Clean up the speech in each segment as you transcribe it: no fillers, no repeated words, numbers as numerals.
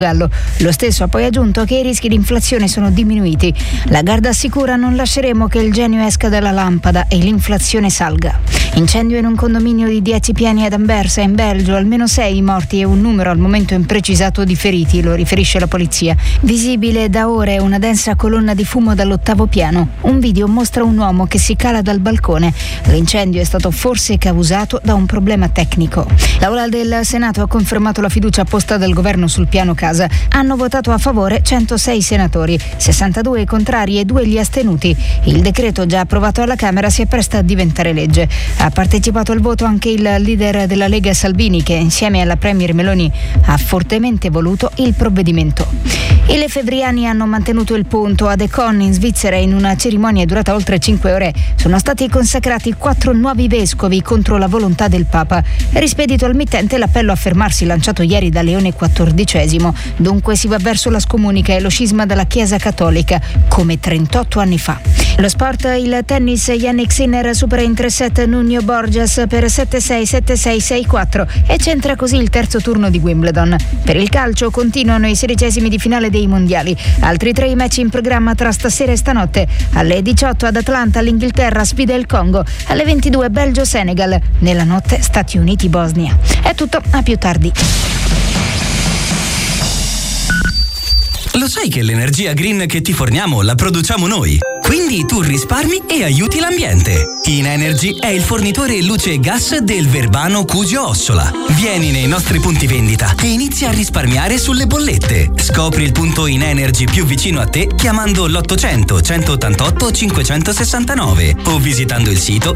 Lo stesso ha poi aggiunto che i rischi di inflazione sono diminuiti. Lagarde assicura: non lasceremo che il genio esca dalla lampada e l'inflazione salga. Incendio in un condominio di 10 piani ad Anversa, in Belgio, almeno 6 morti e un numero al momento imprecisato di feriti, lo riferisce la polizia. Visibile da ore una densa colonna di fumo dall'8° piano. Un video mostra un uomo che si cala dal balcone. L'incendio è stato forse causato da un problema tecnico. L'Aula del Senato ha confermato la fiducia posta dal governo sul piano casa. Hanno votato a favore 106 senatori, 62 contrari e 2 gli astenuti. Il decreto già approvato alla Camera si appresta a diventare legge. Ha partecipato al voto anche il leader della Lega Salvini, che insieme alla premier Meloni ha fortemente voluto il provvedimento. I lefebvriani hanno mantenuto il punto ad Econ in Svizzera. In una cerimonia durata oltre 5 ore sono stati consacrati 4 nuovi vescovi contro la volontà del Papa. Rispedito al mittente l'appello a fermarsi lanciato ieri da Leone XIV. Dunque si va verso la scomunica e lo scisma dalla Chiesa Cattolica, come 38 anni fa. Lo sport, il tennis, Jannik Sinner supera in 3 set Nuno Borges per 7-6, 7-6, 6-4 e centra così il terzo turno di Wimbledon. Per il calcio continuano i 16esimi di finale dei mondiali. Altri 3 match in programma tra stasera e stanotte. Alle 18 ad Atlanta l'Inghilterra sfida il Congo. Alle 22 Belgio-Senegal. Nella notte Stati Uniti-Bosnia. È tutto, a più tardi. Lo sai che l'energia green che ti forniamo la produciamo noi? Quindi tu risparmi e aiuti l'ambiente. InEnergy è il fornitore luce e gas del Verbano Cusio Ossola. Vieni nei nostri punti vendita e inizia a risparmiare sulle bollette. Scopri il punto InEnergy più vicino a te chiamando l'800 188 569 o visitando il sito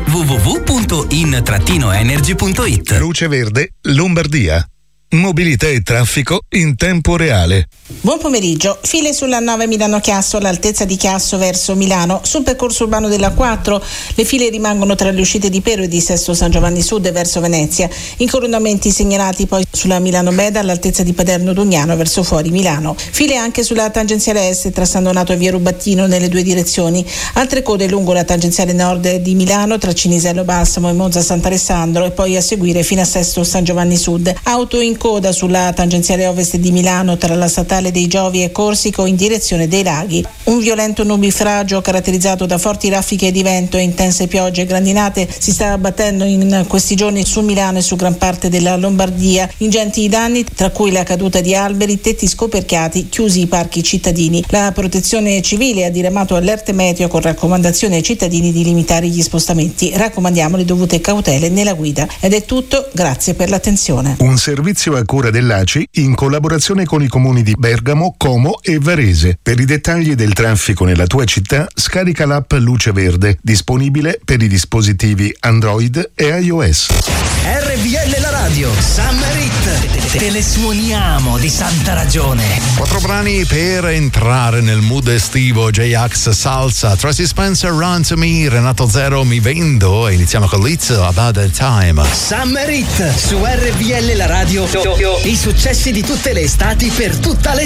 www.in-energy.it. Luce Verde Lombardia. Mobilità e traffico in tempo reale. Buon pomeriggio. File sulla 9 Milano-Chiasso all'altezza di Chiasso verso Milano. Sul percorso urbano della 4 le file rimangono tra le uscite di Pero e di Sesto San Giovanni Sud verso Venezia. Incoronamenti segnalati poi sulla Milano-Meda all'altezza di Paderno Dugnano verso fuori Milano. File anche sulla tangenziale est tra San Donato e via Rubattino nelle 2 direzioni. Altre code lungo la tangenziale nord di Milano tra Cinisello Balsamo e Monza Sant'Alessandro e poi a seguire fino a Sesto San Giovanni Sud. Auto in coda sulla tangenziale ovest di Milano tra la statale dei Giovi e Corsico in direzione dei laghi. Un violento nubifragio caratterizzato da forti raffiche di vento e intense piogge e grandinate si sta abbattendo in questi giorni su Milano e su gran parte della Lombardia. Ingenti danni, tra cui la caduta di alberi, tetti scoperchiati, chiusi i parchi cittadini. La Protezione Civile ha diramato allerte meteo con raccomandazione ai cittadini di limitare gli spostamenti. Raccomandiamo le dovute cautele nella guida. Ed è tutto, grazie per l'attenzione. Un servizio a cura dell'ACI in collaborazione con i comuni di Bergamo, Como e Varese. Per i dettagli del traffico nella tua città scarica l'app Luce Verde, disponibile per i dispositivi Android e iOS. RVL la radio, Summer Hit, te le suoniamo di santa ragione. 4 brani per entrare nel mood estivo: J-Ax Salsa, Tracy Spencer Run to Me, Renato Zero Mi Vendo e iniziamo con It's About the Time. Summer Hit su RVL la radio, i successi di tutte le estati per tutta l'estate.